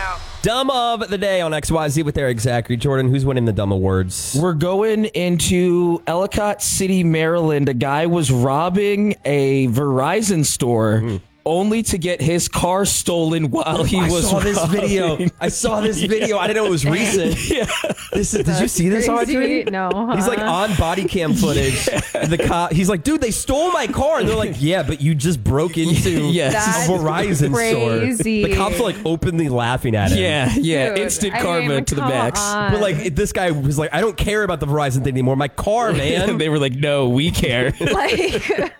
Dumb of the day on XYZ with Eric Zachary. Jordan, who's winning the Dumb Awards? We're going into Ellicott City, Maryland. A guy was robbing a Verizon store only to get his car stolen while he was I saw this video. I didn't know it was recent. Did you see this, Audrey? No. He's like on body cam footage. The cop, he's like, dude, they stole my car. And they're like, yeah, but you just broke into a Verizon crazy. store. The cops are like openly laughing at him. Yeah. Dude, Instant I karma mean, to the come max. on. But like, this guy was like, I don't care about the Verizon thing anymore. My car, man. They were like, no, we care. Like